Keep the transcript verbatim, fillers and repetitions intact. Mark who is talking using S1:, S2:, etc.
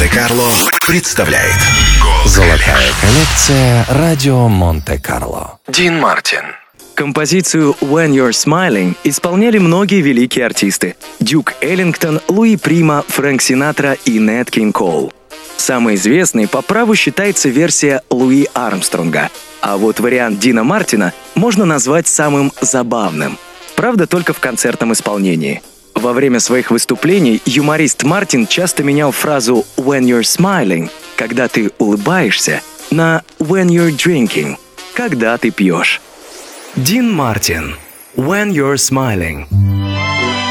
S1: Монте-Карло представляет
S2: Золотая коллекция «Радио Монте-Карло».
S1: Дин Мартин.
S3: Композицию «When You're Smiling» исполняли многие великие артисты: Дюк Эллингтон, Луи Прима, Фрэнк Синатра и Нэт Кинг Кол. Самой известной по праву считается версия Луи Армстронга, а вот вариант Дина Мартина можно назвать самым забавным. Правда, только в концертном исполнении. Во время своих выступлений юморист Мартин часто менял фразу «when you're smiling», когда ты улыбаешься, на «when you're drinking», когда ты пьешь. Дин Мартин, «When You're Smiling».